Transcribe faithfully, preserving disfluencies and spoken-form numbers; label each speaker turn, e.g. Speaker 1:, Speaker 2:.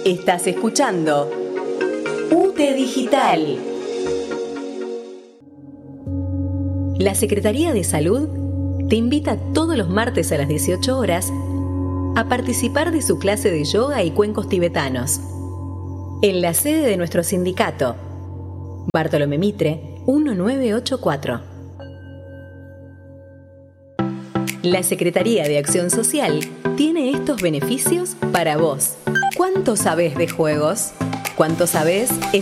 Speaker 1: Estás escuchando U T E Digital. La Secretaría de Salud te invita todos los martes a las dieciocho horas a participar de su clase de yoga y cuencos tibetanos en la sede de nuestro sindicato, Bartolomé Mitre, mil novecientos ochenta y cuatro. La Secretaría de Acción Social tiene estos beneficios para vos. ¿Cuánto sabés de juegos? ¿Cuánto sabés